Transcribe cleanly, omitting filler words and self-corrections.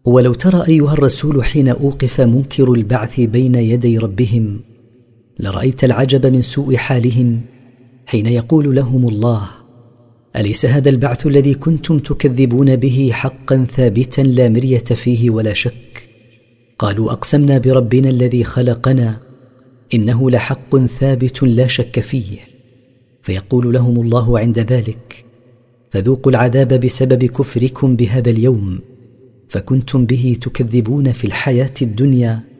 ولو ترى أيها الرسول حين أوقف منكر البعث بين يدي ربهم لرأيت العجب من سوء حالهم حين يقول لهم الله: أليس هذا البعث الذي كنتم تكذبون به حقا ثابتا لا مرية فيه ولا شك؟ قالوا: أقسمنا بربنا الذي خلقنا إنه لحق ثابت لا شك فيه. فيقول لهم الله عند ذلك: فذوقوا العذاب بسبب كفركم بهذا اليوم، فكنتم به تكذبون في الحياة الدنيا